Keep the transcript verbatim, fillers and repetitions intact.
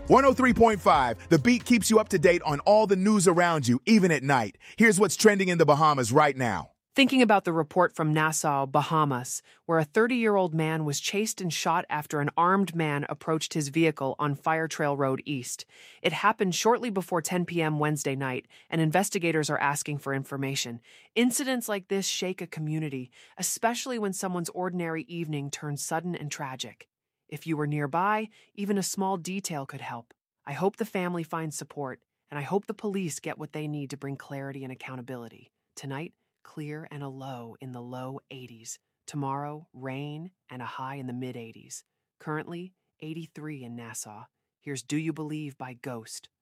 one oh three point five, The Beat keeps you up to date on all the news around you, even at night. Here's what's trending in the Bahamas right now. Thinking about the report from Nassau, Bahamas, where a thirty-year-old man was chased and shot after an armed man approached his vehicle on Fire Trail Road East. It happened shortly before ten p.m. Wednesday night, and investigators are asking for information. Incidents like this shake a community, especially when someone's ordinary evening turns sudden and tragic. If you were nearby, even a small detail could help. I hope the family finds support, and I hope the police get what they need to bring clarity and accountability. Tonight, clear and a low in the low eighties. Tomorrow, rain and a high in the mid eighties. Currently, eighty-three in Nassau. Here's Do You Believe by Ghost.